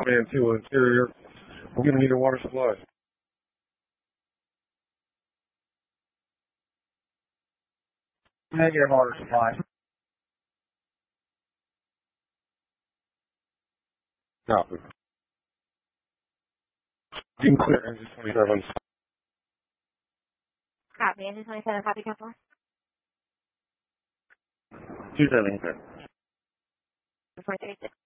Command 2 interior. We're going to need a water supply. Negative water supply. Copy. Being clear, engine 27. Copy. Engine 27, copy, Council. 27, clear. 436.